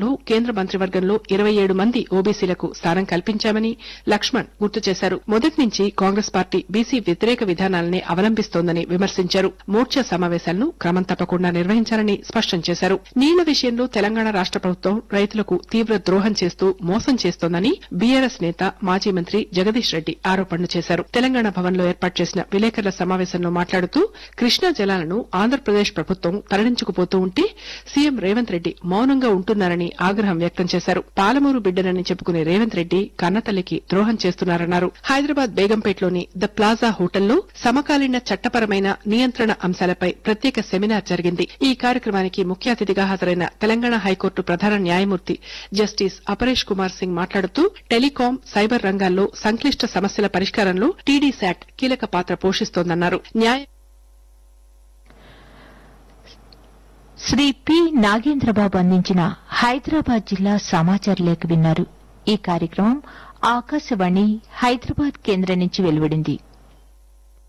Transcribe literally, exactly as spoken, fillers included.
నేపథ్యంలో కేంద్ర మంత్రివర్గంలో ఇరవై ఏడు మంది ఓబీసీలకు స్థానం కల్పించామని లక్ష్మణ్ గుర్తు చేశారు. మొదటి నుంచి కాంగ్రెస్ పార్టీ బీసీ వ్యతిరేక విధానాలనే అవలంబిస్తోందని విమర్శించారు. మోర్చా సమావేశాలను క్రమం తప్పకుండా నిర్వహించాలని స్పష్టం చేశారు. నీళ్ల విషయంలో తెలంగాణ రాష్ట ప్రభుత్వం రైతులకు తీవ్ర ద్రోహం చేస్తూ మోసం చేస్తోందని బీఆర్ఎస్ నేత మాజీ మంత్రి జగదీష్ రెడ్డి ఆరోపణలు చేశారు. తెలంగాణ భవన్లో ఏర్పాటు చేసిన విలేకరుల సమావేశంలో మాట్లాడుతూ కృష్ణా జలాలను ఆంధ్రప్రదేశ్ ప్రభుత్వం తరలించుకుపోతూ ఉంటే సీఎం రేవంత్ రెడ్డి మౌనంగా ఉంటున్నారని ఆగ్రహం వ్యక్తం చేశారు. పాలమూరు బిడ్డనని చెప్పుకునే రేవంత్ రెడ్డి కన్నతల్లికి ద్రోహం చేస్తున్నారన్నారు. హైదరాబాద్ బేగంపేటలోని ద ప్లాజా హోటల్లో సమకాలీన చట్టపరమైన నియంత్రణ అంశాలపై ప్రత్యేక సెమినార్ జరిగింది. ఈ కార్యక్రమానికి ముఖ్య అతిథిగా హాజరైన తెలంగాణ హైకోర్టు ప్రధాన న్యాయమూర్తి జస్టిస్ అపరేష్ కుమార్ సింగ్ మాట్లాడుతూ టెలికాం, సైబర్ రంగాల్లో సంక్లిష్ట సమస్యల పరిష్కారంలో టీడీ శాట్ కీలక పాత్ర పోషిస్తోందన్నారు. న్యాయ శ్రీ పి నాగేంద్రబాబు అందించిన హైదరాబాద్ జిల్లా సమాచార లేఖ విన్నారు. ఈ కార్యక్రమం ఆకాశవాణి హైదరాబాద్ కేంద్రం నుంచి వెలువడింది.